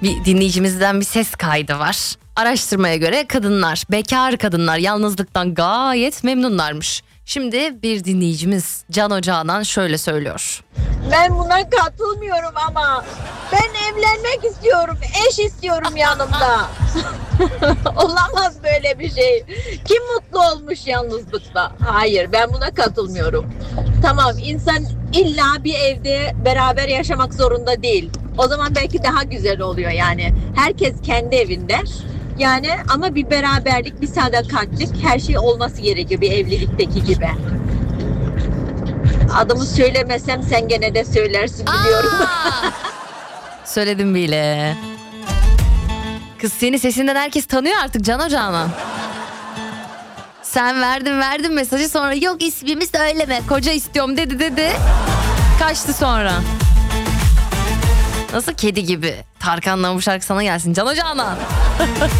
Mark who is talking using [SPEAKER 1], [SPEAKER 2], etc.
[SPEAKER 1] Bir dinleyicimizden bir ses kaydı var. Araştırmaya göre kadınlar, bekar kadınlar yalnızlıktan gayet memnunlarmış. Şimdi bir dinleyicimiz Can Ocağı'dan şöyle söylüyor.
[SPEAKER 2] Ben buna katılmıyorum ama ben evlenmek istiyorum, eş istiyorum yanımda. Olamaz böyle bir şey. Kim mutlu olmuş yalnızlıkta? Hayır, ben buna katılmıyorum. Tamam, insan illa bir evde beraber yaşamak zorunda değil. O zaman belki daha güzel oluyor yani. Herkes kendi evinde. Yani ama bir beraberlik, bir sadakatlik, her şey olması gerekiyor bir evlilikteki gibi. Adımı söylemesem sen gene de söylersin biliyorum.
[SPEAKER 1] Söyledim bile. Kız seni sesinden herkes tanıyor artık Can Ocağı'na. Sen verdin mesajı, sonra yok ismimi söyleme, koca istiyorum dedi. Kaçtı sonra. Nasıl kedi gibi. Tarkan'la bu şarkı sana gelsin Can Ocağı'na.